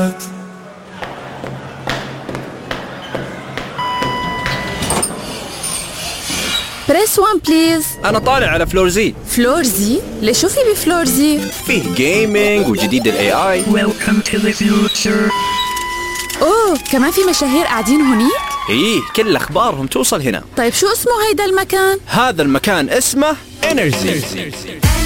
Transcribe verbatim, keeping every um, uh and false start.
بريس وان بليز. أنا طالع على فلور زي. فلور زي؟ ليش شو في بفلور زي؟ فيه جيمينج وجديد ال إيه آي. Welcome to the future. أوه كمان في مشاهير قاعدين هونيك؟ إيه كل أخبارهم توصل هنا. طيب شو اسمه هيدا المكان؟ هذا المكان اسمه إنرجي.